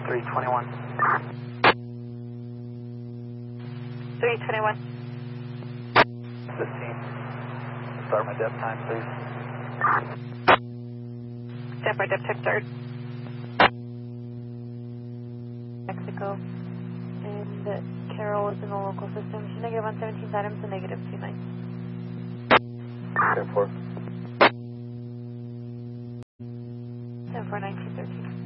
321. 321. 15. Start my depth time, please. Stand by, depth check third. Mexico. And Carol is in the local system. She's negative on 17 items and negative 29. 10-4. 10-4, 1913.